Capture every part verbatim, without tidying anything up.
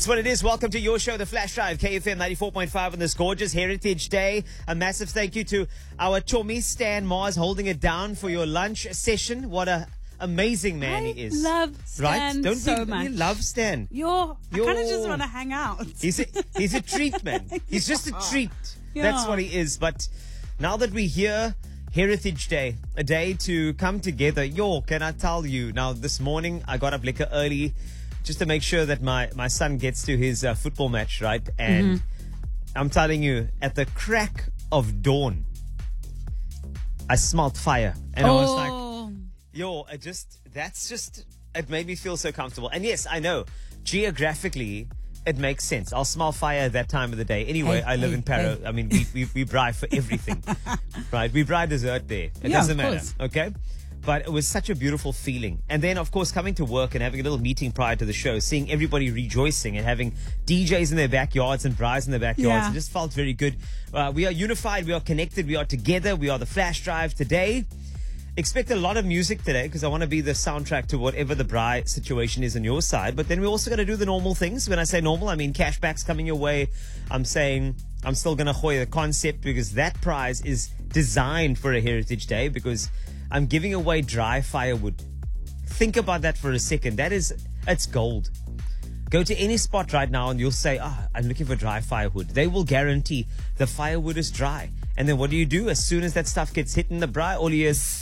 That's what it is. Welcome to your show, The Flash Drive, K F M ninety-four point five on this gorgeous Heritage Day. A massive thank you to our Chomi Stan Mars holding it down for your lunch session. What a amazing man I he is. love Stan right? Don't so you, much. You love Stan. You're, I You're- kind of just want to hang out. He's a, he's a treat, man. He's just a treat. Yeah. That's what he is. But now that we're here, Heritage Day, a day to come together. Yo, can I tell you? Now, this morning, I got up liquor early just to make sure that my, my son gets to his uh, football match, right? And I'm telling you, at the crack of dawn, I smelled fire. And I was like, Oh, yo, it just, that's just, it made me feel so comfortable. And yes, I know, geographically, it makes sense. I'll smell fire at that time of the day. Anyway, Hey, I live hey, in Paro. hey. I mean, we, we, we bribe for everything, right? We bribe dessert there. It Yeah, doesn't of matter, course. okay? But it was such a beautiful feeling. And then, of course, coming to work and having a little meeting prior to the show, seeing everybody rejoicing and having D Js in their backyards and brides in their backyards, Yeah. it just felt very good. Uh, we are unified. We are connected. We are together. We are the Flash Drive today. Expect a lot of music today because I want to be the soundtrack to whatever the bride situation is on your side. But then we're also going to do the normal things. When I say normal, I mean cashbacks coming your way. I'm saying I'm still going to hoy the concept because that prize is designed for a Heritage Day because I'm giving away dry firewood. Think about that for a second. That is, it's gold. Go to any spot right now and you'll say, ah, I'm looking for dry firewood. They will guarantee the firewood is dry. And then what do you do? As soon as that stuff gets hit in the braai, all you hear is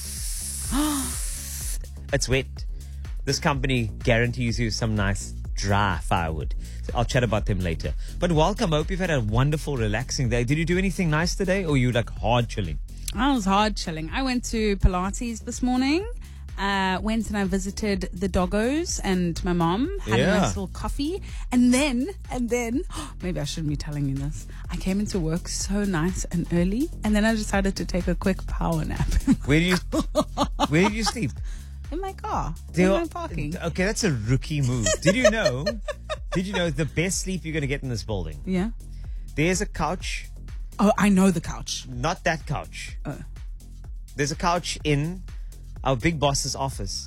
it's wet. This company guarantees you some nice dry firewood. So I'll chat about them later. But welcome. I hope you've had a wonderful, relaxing day. Did you do anything nice today or you like hard chilling? I was hard chilling. I went to Pilates this morning. Uh, went and I visited the doggos and my mom. Had Yeah. a nice little coffee. And then, and then, maybe I shouldn't be telling you this. I came into work so nice and early. And then I decided to take a quick power nap Where do you, where did you sleep? in my car. Do In you- my parking. Okay, that's a rookie move. Did you know? Did you know the best sleep you're going to get in this building? Yeah. There's a couch, Oh, I know the couch. not that couch. Oh. There's a couch in our big boss's office.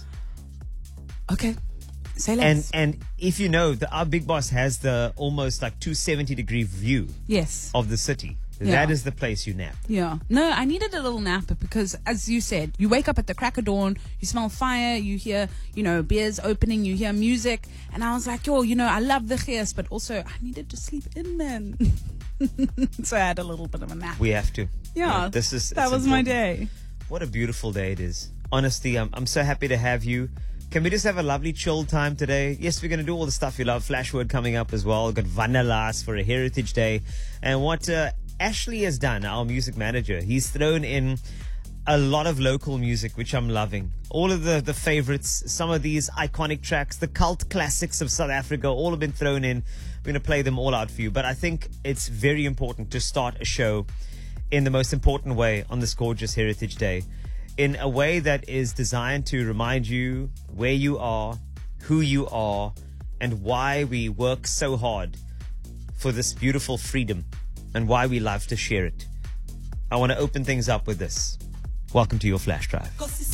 Okay. Say And less. and if you know, the, our big boss has the almost like two hundred seventy degree view Yes. of the city. Yeah. That is the place you nap. Yeah. No, I needed a little nap because, as you said, you wake up at the crack of dawn, you smell fire, you hear, you know, beers opening, you hear music. And I was like, yo, you know, I love the chaos, but also I needed to sleep in then. So I had a little bit of a nap. We have to. Yeah. This is That it's was my important. day. What a beautiful day it is. Honestly, I'm, I'm so happy to have you. Can we just have a lovely chill time today? Yes, we're going to do all the stuff you love. Flashword coming up as well. We've got Vanillas for a Heritage Day. And what uh, Ashley has done, our music manager, he's thrown in a lot of local music, which I'm loving. All of the, the favorites, some of these iconic tracks, the cult classics of South Africa, all have been thrown in. We're going to play them all out for you. But I think it's very important to start a show in the most important way on this gorgeous Heritage Day, in a way that is designed to remind you where you are, who you are, and why we work so hard for this beautiful freedom and why we love to share it. I want to open things up with this. Welcome to your Flash Drive.